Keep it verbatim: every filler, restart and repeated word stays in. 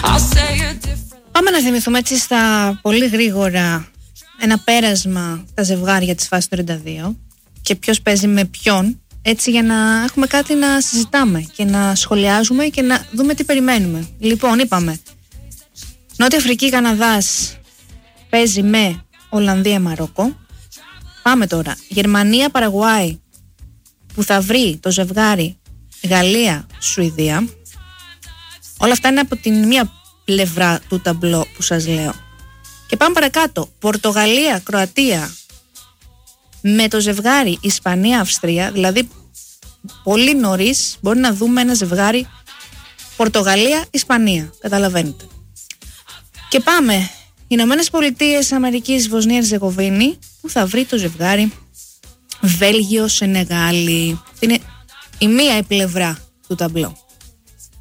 Πάμε να θυμηθούμε έτσι στα πολύ γρήγορα ένα πέρασμα τα ζευγάρια της φάσης τριάντα δύο και ποιος παίζει με ποιον, έτσι για να έχουμε κάτι να συζητάμε και να σχολιάζουμε και να δούμε τι περιμένουμε. Λοιπόν, είπαμε Νότια Αφρική Καναδάς παίζει με Ολλανδία Μαρόκο. Πάμε τώρα Γερμανία Παραγουάη που θα βρει το ζευγάρι Γαλλία Σουηδία. Όλα αυτά είναι από την μία πλευρά του ταμπλό που σας λέω. Και πάμε παρακάτω. Πορτογαλία Κροατία με το ζευγάρι Ισπανία Αυστρία. Δηλαδή πολύ νωρίς μπορεί να δούμε ένα ζευγάρι Πορτογαλία Ισπανία. Καταλαβαίνετε. Και πάμε Ηνωμένες Πολιτείες Αμερικής Βοσνία Ερζεγοβίνη που θα βρει το ζευγάρι Βέλγιο Σενεγάλη. Αυτή είναι η μία η πλευρά του ταμπλό.